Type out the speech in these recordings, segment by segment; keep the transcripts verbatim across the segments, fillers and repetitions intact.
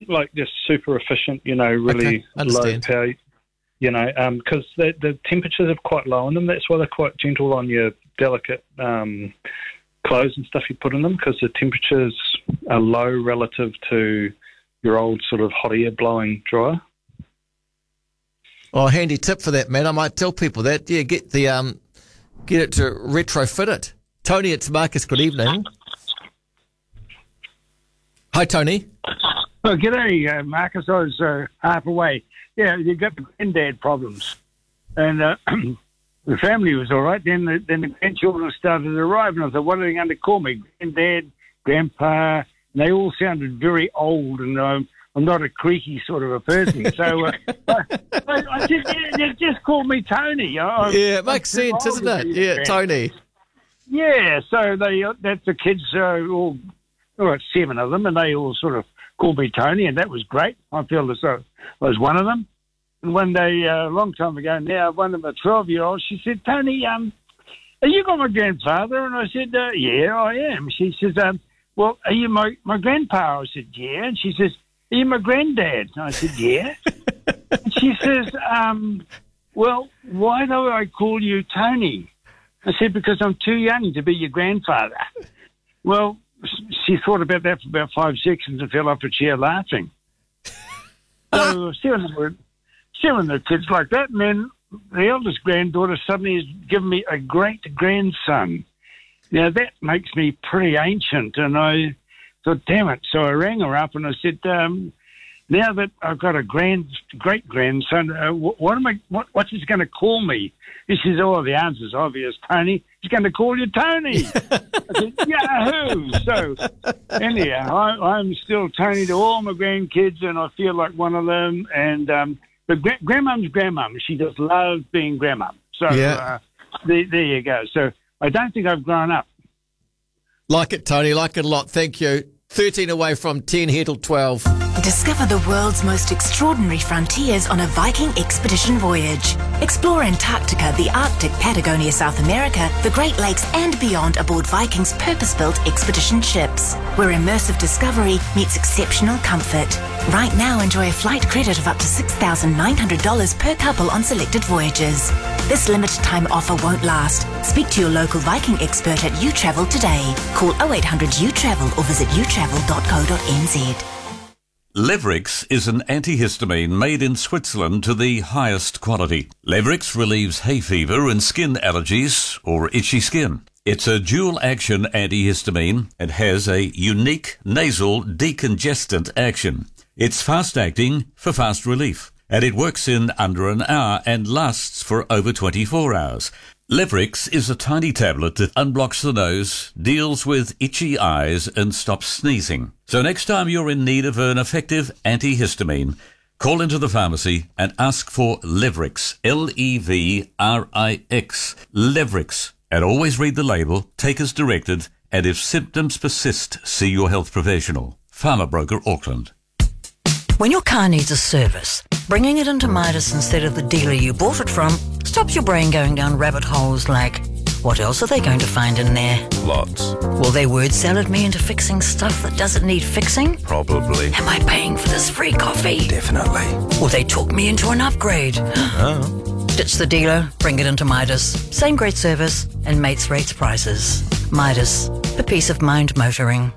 like just super efficient, you know, really Okay, low understand. power, you know, because the, the temperatures are quite low in them. That's why they're quite gentle on your delicate um, clothes and stuff you put in them, because the temperatures are low relative to your old sort of hot air blowing dryer. Oh, handy tip for that, man. I might tell people that. Yeah, get the um, get it to retrofit it. Tony, it's Marcus. Good evening. Hi, Tony. Oh, g'day, uh, Marcus. I was uh, half away. Yeah, you got the granddad problems. And uh, the family was all right. Then the, then the grandchildren started to arrive, and I thought, what are they going to call me? Granddad, grandpa. And they all sounded very old, and um, I'm not a creaky sort of a person. So uh, I, I, I just, yeah, just call me Tony. I, Yeah, it makes I'm too sense, old doesn't to it? be a Yeah, grand- Tony. Yeah, so they uh, that's the kids, uh, all, all right, seven of them, and they all sort of called me Tony, and that was great. I feel as though I was one of them. And one day, uh, a long time ago now, one of the twelve-year-olds, she said, Tony, um, are you got my grandfather? And I said, uh, yeah, I am. She says, um, well, are you my, my grandpa? I said, yeah. And she says, are you my granddad? And I said, yeah. And she says, um, well, why do I call you Tony? I said, because I'm too young to be your grandfather. Well, she thought about that for about five seconds and fell off a chair laughing. So seven of them, seven of the kids like that, and then the eldest granddaughter suddenly has given me a great grandson. Now that makes me pretty ancient, and I thought, damn it. So I rang her up and I said, um, now that I've got a grand, great grandson, uh, what, what am I? What, what's he going to call me? He says, "Oh, the answer's obvious, Tony. He's going to call you Tony." I said, "Yahoo!" So anyhow, I, I'm still Tony to all my grandkids, and I feel like one of them. And um, but gra- grandmum's grandmum. She just loves being grandmum. So Yeah. uh, there, there you go. So I don't think I've grown up. Like it, Tony. Like it a lot. Thank you. thirteen away from ten here till twelve. Discover the world's most extraordinary frontiers on a Viking expedition voyage. Explore Antarctica, the Arctic, Patagonia, South America, the Great Lakes and beyond aboard Viking's purpose-built expedition ships, where immersive discovery meets exceptional comfort. Right now, enjoy a flight credit of up to six thousand nine hundred dollars per couple on selected voyages. This limited time offer won't last. Speak to your local Viking expert at uTravel today. Call oh eight hundred U travel or visit u travel dot co dot n z. Levrix is an antihistamine made in Switzerland to the highest quality. Levrix relieves hay fever and skin allergies or itchy skin. It's a dual-action antihistamine and has a unique nasal decongestant action. It's fast-acting for fast relief, and it works in under an hour and lasts for over twenty-four hours. Levrix is a tiny tablet that unblocks the nose, deals with itchy eyes, and stops sneezing. So next time you're in need of an effective antihistamine, call into the pharmacy and ask for Levrix, L E V R I X, Levrix. And always read the label, take as directed, and if symptoms persist, see your health professional. Farmer Broker, Auckland. When your car needs a service, bringing it into Midas instead of the dealer you bought it from stops your brain going down rabbit holes like, what else are they going to find in there? Lots. Will they word salad me into fixing stuff that doesn't need fixing? Probably. Am I paying for this free coffee? Definitely. Will they talk me into an upgrade? Oh. Ditch the dealer, bring it into Midas. Same great service and mates rates prices. Midas, the peace of mind motoring.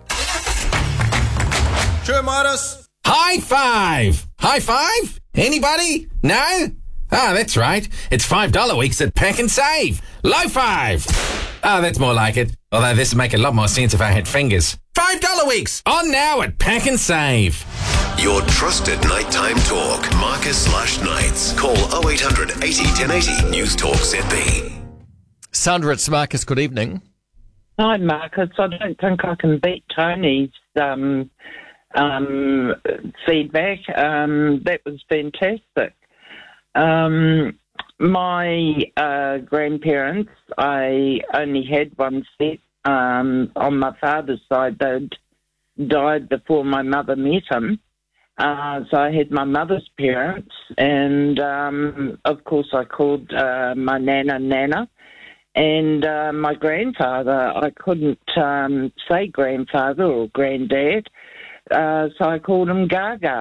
Sure, Midas. High five! High five? Anybody? No? Ah, that's right. It's five dollar weeks at Pack and Save. Low five! Ah, that's more like it. Although this would make a lot more sense if I had fingers. five dollar weeks! On now at Pack and Save. Your trusted nighttime talk. Marcus slash nights. Call oh eight hundred eighty ten eighty. News Talk Z B. Sandra, it's Marcus. Good evening. Hi, Marcus. I don't think I can beat Tony's um, um, feedback. Um, that was fantastic. Um, my uh, grandparents, I only had one set. Um, on my father's side, they'd died before my mother met him. Uh, so I had my mother's parents, and um, of course I called uh, my nana Nana. And uh, my grandfather, I couldn't um, say grandfather or granddad, uh, so I called him Gaga.